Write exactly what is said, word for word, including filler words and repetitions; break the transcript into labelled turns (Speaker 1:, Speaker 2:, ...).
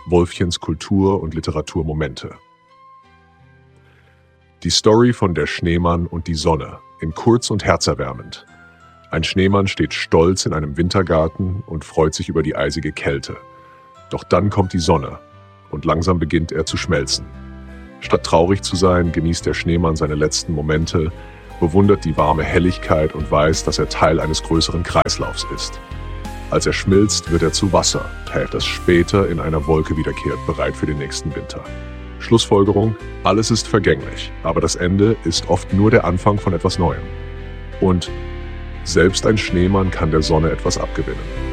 Speaker 1: Wolfchens Kultur- und Literaturmomente. Die Story von Der Schneemann und die Sonne, in kurz und herzerwärmend. Ein Schneemann steht stolz in einem Wintergarten und freut sich über die eisige Kälte. Doch dann kommt die Sonne und langsam beginnt er zu schmelzen. Statt traurig zu sein, genießt der Schneemann seine letzten Momente, bewundert die warme Helligkeit und weiß, dass er Teil eines größeren Kreislaufs ist. Als er schmilzt, wird er zu Wasser, das später in einer Wolke wiederkehrt, bereit für den nächsten Winter. Schlussfolgerung: Alles ist vergänglich, aber das Ende ist oft nur der Anfang von etwas Neuem. Und selbst ein Schneemann kann der Sonne etwas abgewinnen.